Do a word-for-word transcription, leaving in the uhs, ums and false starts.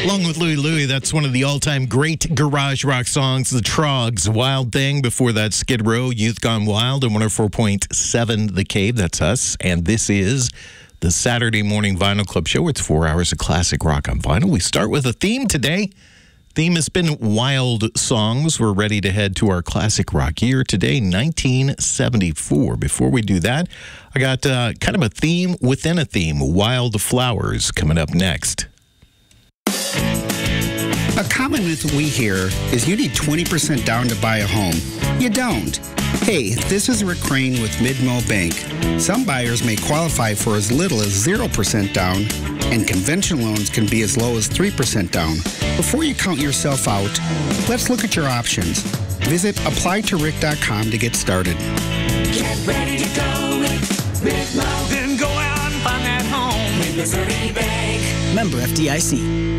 Along with Louie Louie, that's one of the all-time great garage rock songs, The Trogs, Wild Thing. Before that, Skid Row, Youth Gone Wild, and one oh four point seven The Cave. That's us. And this is the Saturday Morning Vinyl Club Show. It's four hours of classic rock on vinyl. We start with a theme today. Theme has been wild songs. We're ready to head to our classic rock year today, nineteen seventy-four. Before we do that, I got uh, kind of a theme within a theme, Wild Flowers, coming up next. A common myth we hear is you need twenty percent down to buy a home. You don't. Hey, this is Rick Crane with Midmo Bank. Some buyers may qualify for as little as zero percent down, and conventional loans can be as low as three percent down. Before you count yourself out, let's look at your options. Visit apply to rick dot com to get started. Get ready to go with Midmo. Then go out and find that home with Missouri Bank. Member F D I C.